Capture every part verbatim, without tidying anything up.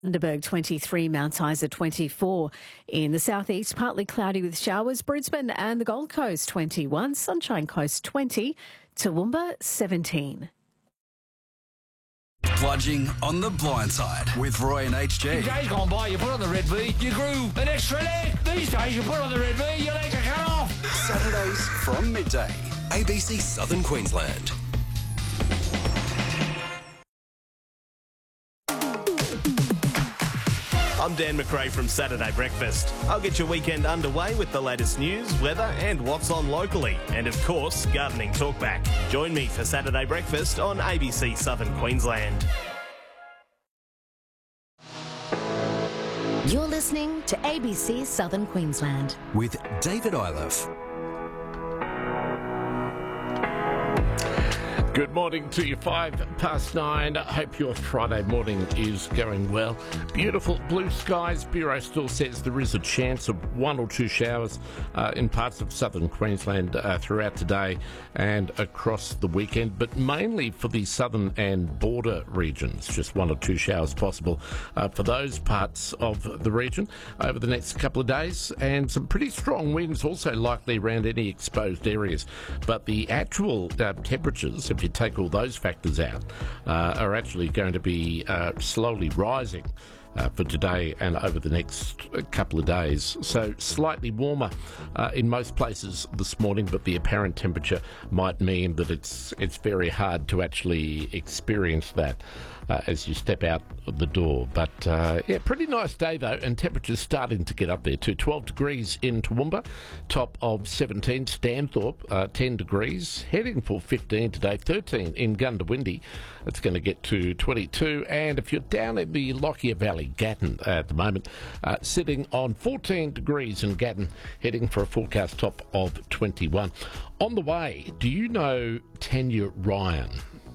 Bundaberg twenty-three, Mount Isa twenty-four. In the southeast, partly cloudy with showers. Brisbane and the Gold Coast twenty-one, Sunshine Coast twenty, Toowoomba seventeen. Bludging on the blind side with Roy and H G. Days gone by, you put on the red V, you grew an extra leg. These days, you put on the red V, your legs are cut off. Saturdays from midday. A B C Southern Queensland. I'm Dan McRae from Saturday Breakfast. I'll get your weekend underway with the latest news, weather and what's on locally. And of course, gardening talkback. Join me for Saturday Breakfast on A B C Southern Queensland. You're listening to A B C Southern Queensland. With David Iliff. Good morning to you, five past nine. I hope your Friday morning is going well. Beautiful blue skies. Bureau still says there is a chance of one or two showers uh, in parts of southern Queensland uh, throughout today and across the weekend, but mainly for the southern and border regions. Just one or two showers possible uh, for those parts of the region over the next couple of days, and some pretty strong winds also likely around any exposed areas. But the actual uh, temperatures, if you take all those factors out, uh, are actually going to be uh, slowly rising uh, for today and over the next couple of days. So slightly warmer uh, in most places this morning, but the apparent temperature might mean that it's it's very hard to actually experience that Uh, as you step out of the door. But uh, yeah, pretty nice day though, and temperatures starting to get up there too. twelve degrees in Toowoomba, top of seventeen. Stanthorpe, uh, ten degrees, heading for fifteen today. thirteen in Goondiwindi. It's going to get to twenty-two. And if you're down in the Lockyer Valley, Gatton uh, at the moment, uh, sitting on fourteen degrees in Gatton, heading for a forecast top of twenty-one. On the way, do you know Tanya Ryan?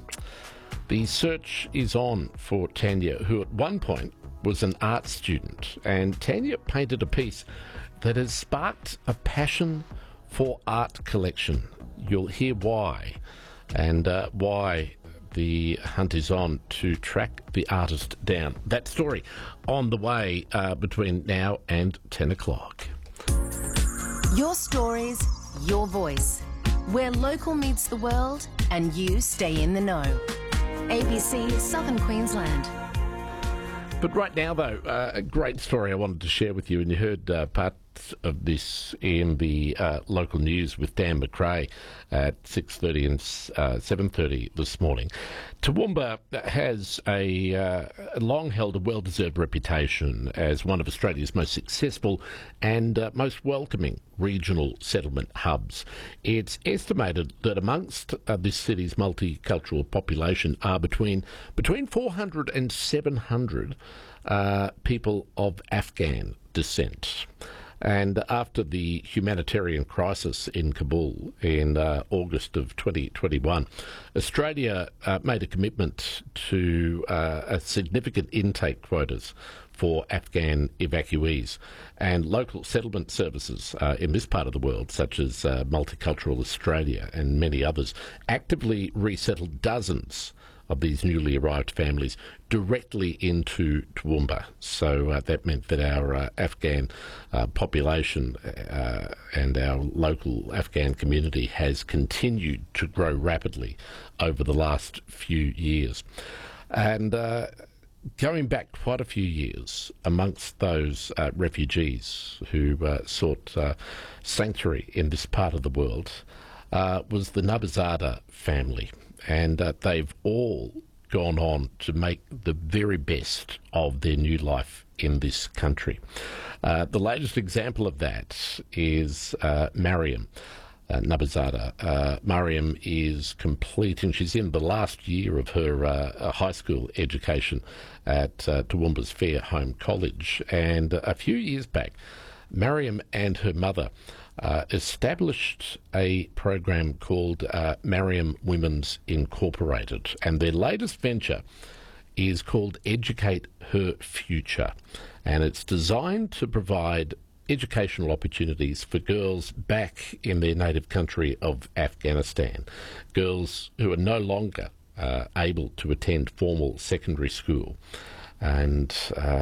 The search is on for Tanya, who at one point was an art student, and Tanya painted a piece that has sparked a passion for art collection. You'll hear why, and uh, why the hunt is on to track the artist down. That story on the way uh, between now and ten o'clock. Your stories, your voice. Where local meets the world and you stay in the know. A B C Southern Queensland. But right now, though, uh, a great story I wanted to share with you, and you heard uh, parts of this in the uh, local news with Dan McRae at six thirty and uh, seven thirty this morning. Toowoomba has a uh, long held a well-deserved reputation as one of Australia's most successful and uh, most welcoming regional settlement hubs. It's estimated that amongst uh, this city's multicultural population are between between four hundred and seven hundred uh, people of Afghan descent. And after the humanitarian crisis in Kabul in uh, August of twenty twenty-one, Australia uh, made a commitment to uh, a significant intake quotas for Afghan evacuees, and local settlement services uh, in this part of the world, such as uh, Multicultural Australia and many others, actively resettled dozens of these newly arrived families directly into Toowoomba. So uh, that meant that our uh, Afghan uh, population uh, and our local Afghan community has continued to grow rapidly over the last few years. And uh, going back quite a few years, amongst those uh, refugees who uh, sought uh, sanctuary in this part of the world uh, was the Nabazada family. And uh, they've all gone on to make the very best of their new life in this country. Uh, the latest example of that is uh, Mariam uh, Nabazada. Uh, Mariam is completing, she's in the last year of her uh, high school education at uh, Toowoomba's Fair Home College. And uh, a few years back, Mariam and her mother uh, established a program called uh, Mariam Women's Incorporated, and their latest venture is called Educate Her Future, and it's designed to provide educational opportunities for girls back in their native country of Afghanistan, girls who are no longer uh, able to attend formal secondary school. And uh,